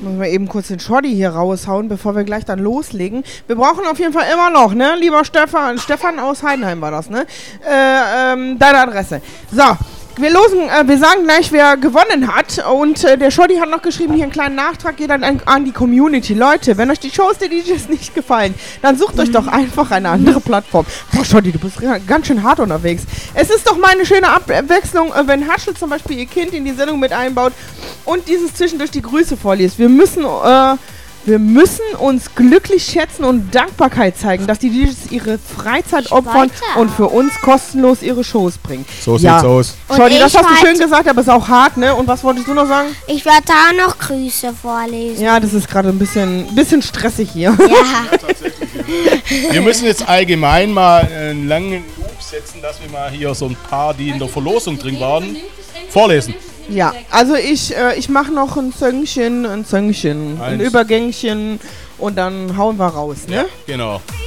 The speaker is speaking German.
Müssen wir eben kurz den Schoddy hier raushauen, bevor wir gleich dann loslegen. Wir brauchen auf jeden Fall immer noch, ne? Lieber Stefan aus Heidenheim war das, ne? Deine Adresse. So. Wir sagen gleich, wer gewonnen hat. Und der Schoddy hat noch geschrieben, hier einen kleinen Nachtrag geht dann an die Community. Leute, wenn euch die Shows der DJs nicht gefallen, dann sucht euch doch einfach eine andere Plattform. Boah, Schoddy, du bist ganz schön hart unterwegs. Es ist doch mal eine schöne Abwechslung, wenn Haschel zum Beispiel ihr Kind in die Sendung mit einbaut und dieses zwischendurch die Grüße vorliest. Wir müssen uns glücklich schätzen und Dankbarkeit zeigen, dass die DJs ihre Freizeit opfern und für uns kostenlos ihre Shows bringen. So sieht's aus. Schoddy, das hast du schön gesagt, aber ist auch hart, ne? Und was wolltest du noch sagen? Ich werde da noch Grüße vorlesen. Ja, das ist gerade ein bisschen stressig hier. Ja. Tatsächlich. Wir müssen jetzt allgemein mal einen langen Loop setzen, dass wir mal hier so ein paar, die in der Verlosung drin waren, vorlesen. Ja, also ich mache noch ein Zöngchen, ein Übergängchen und dann hauen wir raus, ne? Ja, genau.